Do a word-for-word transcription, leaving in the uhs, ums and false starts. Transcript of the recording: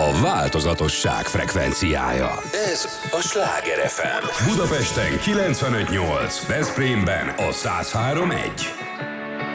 a változatosság frekvenciája. Ez a Sláger ef em. Budapesten kilencvenöt nyolc, Veszprémben a száz három egy.